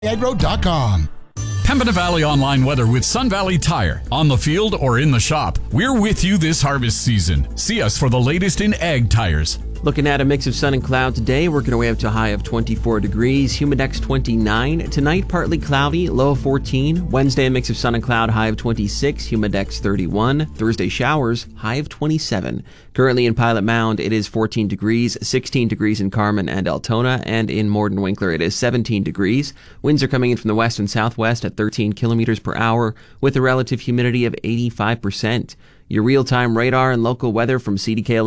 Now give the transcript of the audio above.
Edroad.com. Pembina Valley Online weather with Sun Valley Tire. On the field or in the shop, we're with you this harvest season. See us for the latest in ag tires. Looking at a mix of sun and cloud today, working our way up to a high of 24 degrees. Humidex 29. Tonight, partly cloudy, low of 14. Wednesday, a mix of sun and cloud, high of 26. Humidex 31. Thursday, showers, high of 27. Currently in Pilot Mound, it is 14 degrees, 16 degrees in Carmen and Altona, and in Morden Winkler, it is 17 degrees. Winds are coming in from the west and southwest at 13 kilometers per hour, with a relative humidity of 85%. Your real-time radar and local weather from CDK